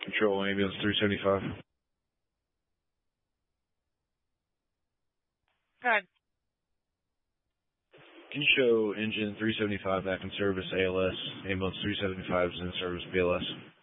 Control ambulance 375. Good. Can you show engine 375 back in service ALS, ambulance 375 is in service BLS?